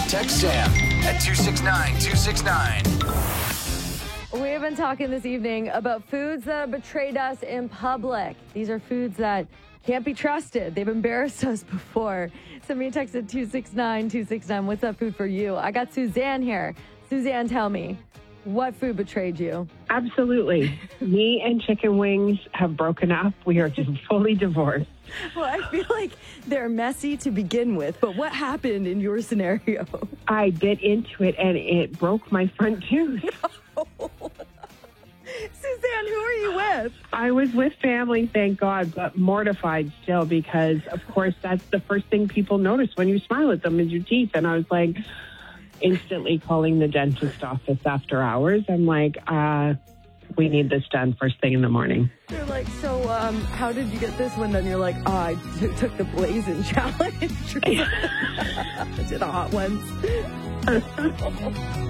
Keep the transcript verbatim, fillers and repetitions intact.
Text Sam at two six nine two six nine. We have been talking this evening about foods that have betrayed us in public. These are foods that can't be trusted. They've embarrassed us before. Send me a text at two six nine two six nine. What's that food for you? I got Suzanne here. Suzanne, tell me, what food betrayed you? Absolutely. Me and chicken wings have broken up. We are just fully divorced. Well, I feel like they're messy to begin with, but what happened in your scenario? I bit into it and it broke my front tooth. Suzanne, who are you with? I was with family, thank God, but mortified still because, of course, that's the first thing people notice when you smile at them is your teeth. And I was like, instantly calling the dentist office after hours. I'm like, uh, we need this done first thing in the morning. They're like, so um, how did you get this one done? You're like, oh, I t- took the Blazing Challenge to the hot ones.